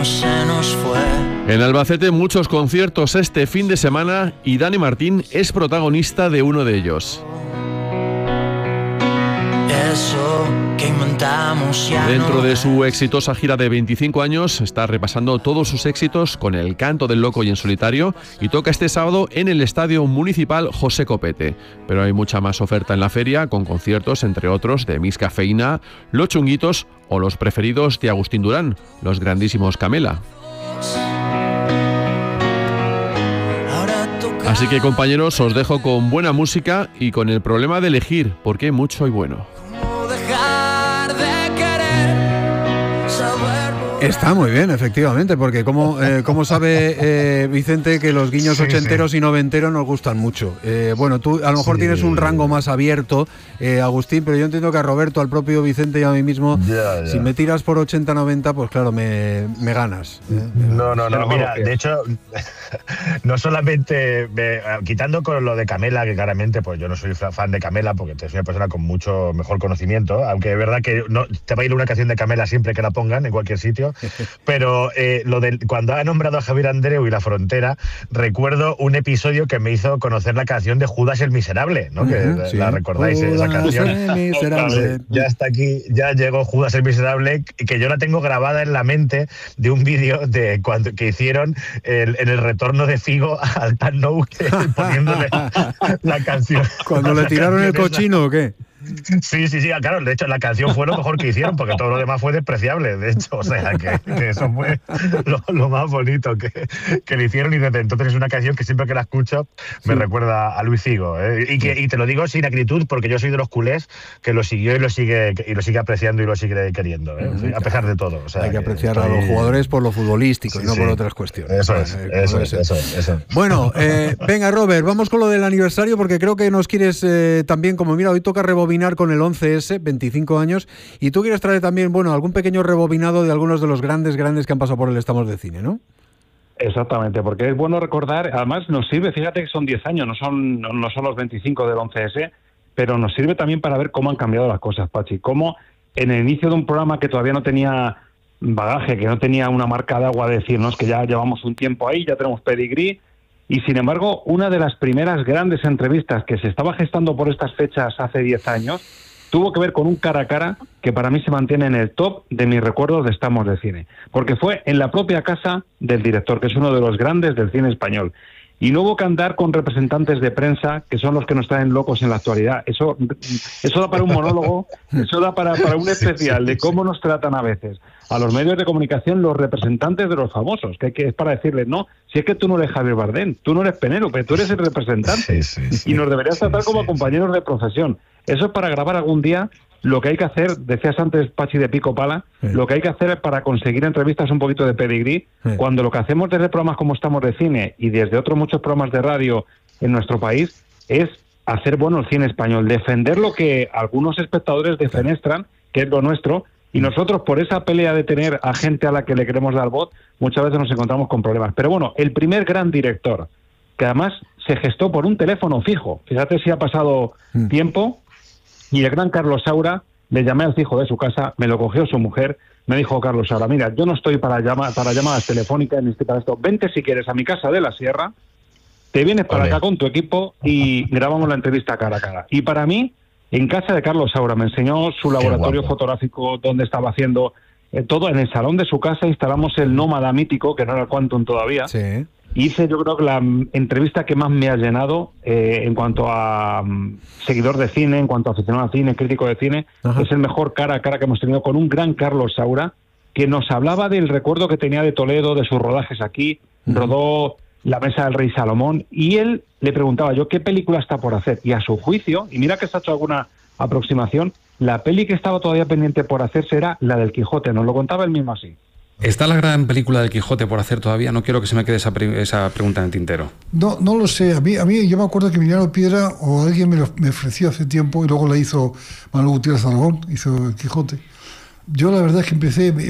se nos fue. En Albacete muchos conciertos este fin de semana y Dani Martín es protagonista de uno de ellos. Eso que inventamos ya Dentro no de su es. exitosa gira de 25 años, está repasando todos sus éxitos con El Canto del Loco y En Solitario y toca este sábado en el Estadio Municipal José Copete. Pero hay mucha más oferta en la feria, con conciertos, entre otros, de Miss Cafeína, Los Chunguitos o los preferidos de Agustín Durán, los grandísimos Camela. Así que, compañeros, os dejo con buena música y con el problema de elegir, porque hay mucho y bueno. Está muy bien, efectivamente, porque como sabe Vicente que los guiños ochenteros y noventeros nos gustan mucho. Bueno, tú a lo mejor tienes un rango más abierto, Agustín, pero yo entiendo que a Roberto, al propio Vicente y a mí mismo, si me tiras por 80-90, pues claro, me ganas. No, mira, de hecho, no solamente, quitando con lo de Camela, que claramente pues yo no soy fan de Camela, porque soy una persona con mucho mejor conocimiento, aunque es verdad que no te va a ir una canción de Camela siempre que la pongan, en cualquier sitio. Pero cuando ha nombrado a Javier Andreu y La Frontera, recuerdo un episodio que me hizo conocer la canción de Judas el Miserable, ¿no? Que la recordáis, esa canción. Miserable. Ya está aquí, ya llegó Judas el Miserable, que yo la tengo grabada en la mente de un vídeo de que hicieron en el retorno de Figo al Camp Nou, poniéndole la canción. ¿Cuando le tiraron el cochino o qué? Sí, claro, de hecho la canción fue lo mejor que hicieron, porque todo lo demás fue despreciable, de hecho, o sea, que eso fue lo más bonito que le hicieron, y desde entonces es una canción que siempre que la escucho me recuerda a Luis Figo, y te lo digo sin acritud, porque yo soy de los culés que lo siguió y lo sigue apreciando y lo sigue queriendo, a pesar de todo. O sea, hay que apreciar a los jugadores por lo futbolístico y no por otras cuestiones. Eso es. Bueno, venga, Robert, vamos con lo del aniversario, porque creo que nos quieres también, como mira, hoy toca rebobinar con el 11S, 25 años, y tú quieres traer también, bueno, algún pequeño rebobinado de algunos de los grandes que han pasado por el Estamos de Cine, ¿no? Exactamente, porque es bueno recordar, además nos sirve, fíjate que son 10 años, no son los 25 del 11S, pero nos sirve también para ver cómo han cambiado las cosas, Pachi, cómo en el inicio de un programa que todavía no tenía bagaje, que no tenía una marca de agua, decirnos que ya llevamos un tiempo ahí, ya tenemos pedigrí. Y sin embargo, una de las primeras grandes entrevistas que se estaba gestando por estas fechas hace 10 años tuvo que ver con un cara a cara que para mí se mantiene en el top de mis recuerdos de Estamos de Cine, porque fue en la propia casa del director, que es uno de los grandes del cine español. Y no hubo que andar con representantes de prensa, que son los que nos traen locos en la actualidad. Eso da para un monólogo, eso da para un especial de cómo nos tratan a veces a los medios de comunicación los representantes de los famosos, que es para decirles, no, si es que tú no eres Javier Bardem, tú no eres Penélope, tú eres el representante, y nos deberías tratar como compañeros de profesión. Eso es para grabar algún día. Lo que hay que hacer, decías antes, Pachi, de pico pala, lo que hay que hacer es para conseguir entrevistas un poquito de pedigrí, cuando lo que hacemos desde programas como Estamos de Cine y desde otros muchos programas de radio en nuestro país es hacer bueno el cine español, defender lo que algunos espectadores defenestran, que es lo nuestro, y nosotros por esa pelea de tener a gente a la que le queremos dar voz, muchas veces nos encontramos con problemas. Pero bueno, el primer gran director, que además se gestó por un teléfono fijo, fíjate si ha pasado tiempo, y el gran Carlos Saura, le llamé al fijo de su casa, me lo cogió su mujer, me dijo Carlos Saura, mira, yo no estoy para llamadas telefónicas ni estoy para esto, vente si quieres a mi casa de la Sierra, te vienes para acá con tu equipo y grabamos la entrevista cara a cara. Y para mí, en casa de Carlos Saura, me enseñó su laboratorio fotográfico donde estaba haciendo todo, en el salón de su casa instalamos el Nómada mítico, que no era el Quantum todavía. Sí. Hice, yo creo que la entrevista que más me ha llenado en cuanto a seguidor de cine, en cuanto a aficionado al cine, crítico de cine, es el mejor cara a cara que hemos tenido con un gran Carlos Saura, que nos hablaba del recuerdo que tenía de Toledo, de sus rodajes aquí, rodó La Mesa del Rey Salomón, y él le preguntaba yo qué película está por hacer, y a su juicio, y mira que se ha hecho alguna aproximación, la peli que estaba todavía pendiente por hacerse era la del Quijote, nos lo contaba él mismo así. ¿Está la gran película del Quijote por hacer todavía? No quiero que se me quede esa pregunta en el tintero. No lo sé. A mí yo me acuerdo que Emiliano Piedra o alguien me ofreció hace tiempo, y luego la hizo Manuel Gutiérrez Aragón, hizo el Quijote. Yo la verdad es que empecé